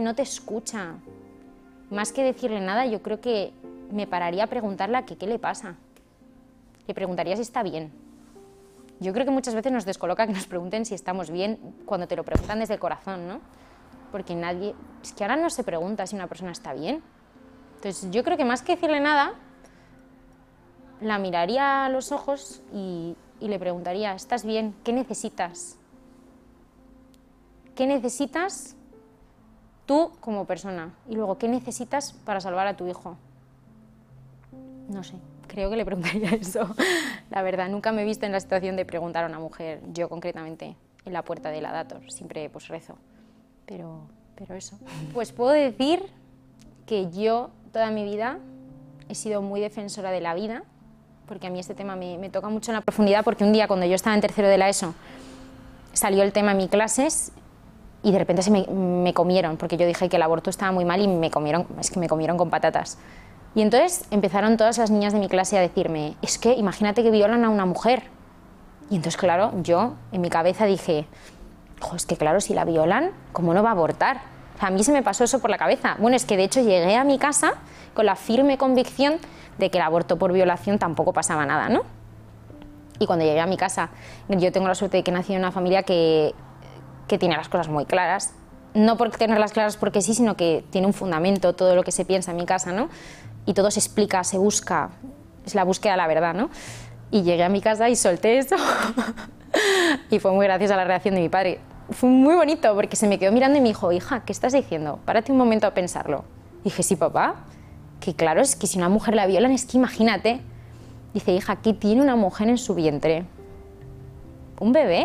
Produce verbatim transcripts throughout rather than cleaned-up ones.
no te escucha. Más que decirle nada, yo creo que me pararía a preguntarle a que qué le pasa. Le preguntaría si está bien. Yo creo que muchas veces nos descoloca que nos pregunten si estamos bien cuando te lo preguntan desde el corazón, ¿no? Porque nadie... Es que ahora no se pregunta si una persona está bien. Entonces yo creo que más que decirle nada, la miraría a los ojos y, y le preguntaría, ¿estás bien? ¿Qué necesitas? ¿Qué necesitas tú como persona? Y luego, ¿qué necesitas para salvar a tu hijo? No sé, creo que le preguntaría eso. La verdad, nunca me he visto en la situación de preguntar a una mujer, yo concretamente, en la puerta de la Dator. Siempre pues rezo, pero, pero eso. Pues puedo decir que yo toda mi vida he sido muy defensora de la vida, porque a mí este tema me, me toca mucho en la profundidad, porque un día cuando yo estaba en tercero de la ESO salió el tema en mis clases y de repente se me, me comieron, porque yo dije que el aborto estaba muy mal y me comieron, es que me comieron con patatas. Y entonces empezaron todas las niñas de mi clase a decirme, es que imagínate que violan a una mujer. Y entonces, claro, yo en mi cabeza dije, jo, es que claro, si la violan, ¿cómo no va a abortar? O sea, a mí se me pasó eso por la cabeza. Bueno, es que de hecho llegué a mi casa con la firme convicción de que el aborto por violación tampoco pasaba nada, ¿no? Y cuando llegué a mi casa, yo tengo la suerte de que nací en una familia que, que tiene las cosas muy claras. No por tenerlas claras porque sí, sino que tiene un fundamento todo lo que se piensa en mi casa, ¿no? Y todo se explica, se busca, es la búsqueda de la verdad, ¿no? Y llegué a mi casa y solté eso y fue muy graciosa la reacción de mi padre. Fue muy bonito porque se me quedó mirando y me dijo, hija, ¿qué estás diciendo? Párate un momento a pensarlo. Y dije, sí, papá, que claro, es que si una mujer la violan, es que imagínate. Dice, hija, ¿qué tiene una mujer en su vientre? ¿Un bebé?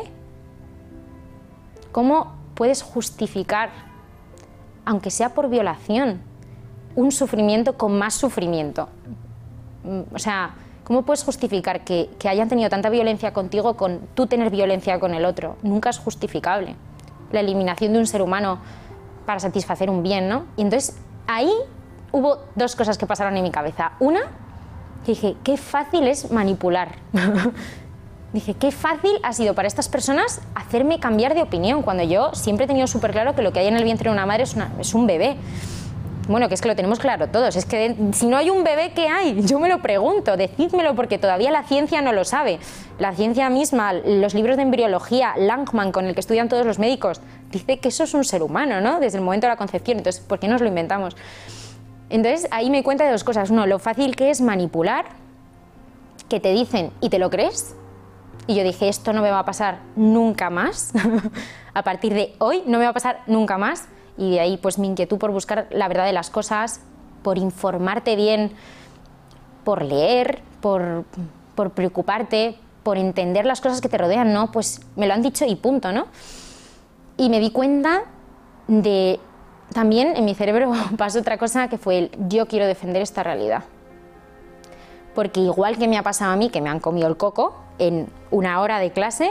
¿Cómo puedes justificar, aunque sea por violación, un sufrimiento con más sufrimiento? O sea, ¿cómo puedes justificar que, que hayan tenido tanta violencia contigo con tú tener violencia con el otro? Nunca es justificable. La eliminación de un ser humano para satisfacer un bien, ¿no? Y entonces ahí hubo dos cosas que pasaron en mi cabeza. Una, dije, qué fácil es manipular. Dije, qué fácil ha sido para estas personas hacerme cambiar de opinión, cuando yo siempre he tenido súper claro que lo que hay en el vientre de una madre es, una, es un bebé. Bueno, que es que lo tenemos claro todos, es que de, si no hay un bebé, ¿qué hay? Yo me lo pregunto, decídmelo, porque todavía la ciencia no lo sabe. La ciencia misma, los libros de embriología, Langman, con el que estudian todos los médicos, dice que eso es un ser humano, ¿no? Desde el momento de la concepción, entonces, ¿por qué nos lo inventamos? Entonces, ahí me cuenta de dos cosas. Uno, lo fácil que es manipular, que te dicen y te lo crees. Y yo dije, esto no me va a pasar nunca más. A partir de hoy no me va a pasar nunca más. Y de ahí pues mi inquietud por buscar la verdad de las cosas, por informarte bien, por leer, por, por preocuparte, por entender las cosas que te rodean, ¿no? Pues me lo han dicho y punto, ¿no? Y me di cuenta de... También en mi cerebro pasó otra cosa que fue el yo quiero defender esta realidad. Porque igual que me ha pasado a mí, que me han comido el coco en una hora de clase,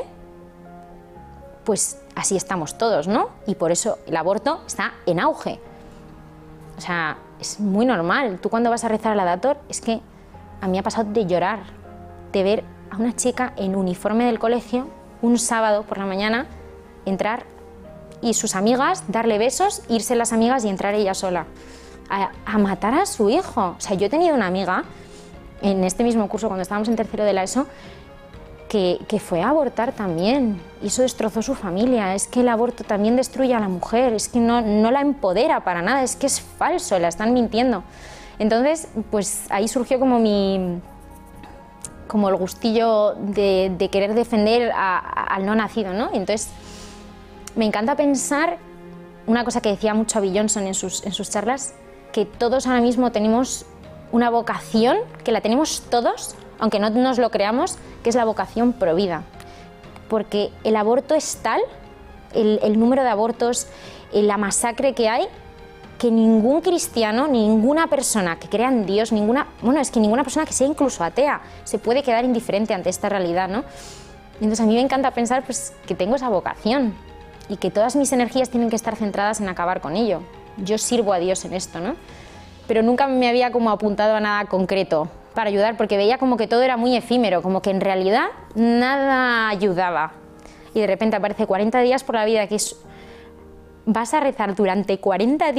pues así estamos todos, ¿no? Y por eso el aborto está en auge. O sea, es muy normal. Tú cuando vas a rezar a la Dator, es que a mí me ha pasado de llorar, de ver a una chica en uniforme del colegio, un sábado por la mañana, entrar y sus amigas darle besos, irse las amigas y entrar ella sola. A, a matar a su hijo. O sea, yo he tenido una amiga en este mismo curso, cuando estábamos en tercero de la ESO, que, que fue a abortar también, y eso destrozó su familia. Es que el aborto también destruye a la mujer, es que no, no la empodera para nada, es que es falso, la están mintiendo. Entonces, pues ahí surgió como mi... como el gustillo de, de querer defender a, a, al no nacido, ¿no? Entonces, me encanta pensar, una cosa que decía mucho Abby Johnson en sus, en sus charlas, que todos ahora mismo tenemos una vocación, que la tenemos todos, aunque no nos lo creamos, que es la vocación pro vida. Porque el aborto es tal, el, el número de abortos, la masacre que hay, que ningún cristiano, ninguna persona que crea en Dios, ninguna, bueno, es que ninguna persona que sea incluso atea, se puede quedar indiferente ante esta realidad, ¿no? Entonces a mí me encanta pensar pues, que tengo esa vocación y que todas mis energías tienen que estar centradas en acabar con ello. Yo sirvo a Dios en esto, ¿no? Pero nunca me había como apuntado a nada concreto para ayudar, porque veía como que todo era muy efímero, como que en realidad nada ayudaba. Y de repente aparece cuarenta días por la vida, que es... vas a rezar durante cuarenta días